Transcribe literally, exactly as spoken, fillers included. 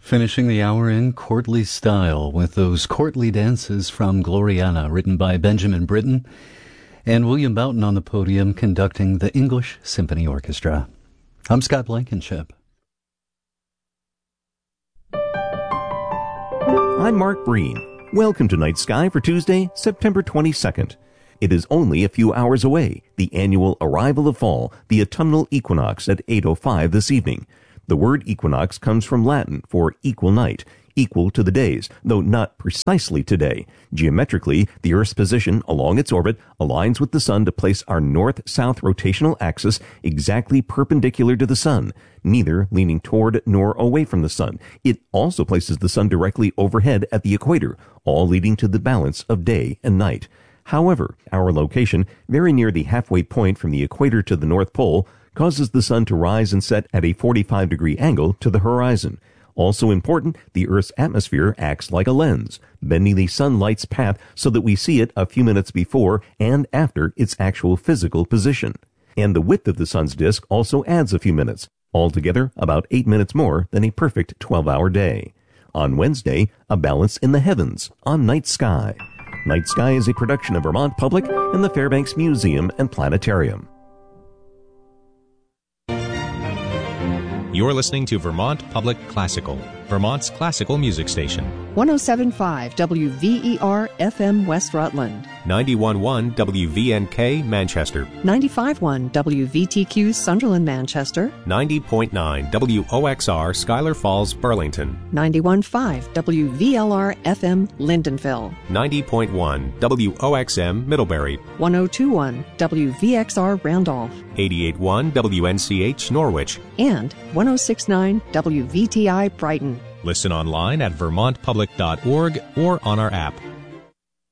Finishing the hour in courtly style with those courtly dances from Gloriana, written by Benjamin Britten, and William Boughton on the podium conducting the English Symphony Orchestra. I'm Scott Blankenship. I'm Mark Breen. Welcome to Night Sky for Tuesday, September twenty-second. It is only a few hours away, the annual arrival of fall, the autumnal equinox at eight oh five this evening. The word equinox comes from Latin for equal night, equal to the days, though not precisely today. Geometrically, the Earth's position along its orbit aligns with the Sun to place our north-south rotational axis exactly perpendicular to the Sun, neither leaning toward nor away from the Sun. It also places the Sun directly overhead at the equator, all leading to the balance of day and night. However, our location, very near the halfway point from the equator to the North Pole, causes the Sun to rise and set at a forty-five degree angle to the horizon. Also important, the Earth's atmosphere acts like a lens, bending the sunlight's path so that we see it a few minutes before and after its actual physical position. And the width of the Sun's disk also adds a few minutes, altogether about eight minutes more than a perfect twelve-hour day. On Wednesday, a balance in the heavens on Night Sky. Night Sky is a production of Vermont Public and the Fairbanks Museum and Planetarium. You're listening to Vermont Public Classical, Vermont's classical music station. one oh seven point five W V E R F M West Rutland. ninety-one point one W V N K Manchester. ninety-five point one W V T Q Sunderland Manchester. ninety point nine W O X R Schuyler Falls Burlington. ninety-one point five W V L R F M Lindenville. ninety point one W O X M Middlebury. one oh two point one W V X R Randolph. eighty-eight point one W N C H Norwich. And one oh six point nine W V T I Brighton. Listen online at vermont public dot org or on our app.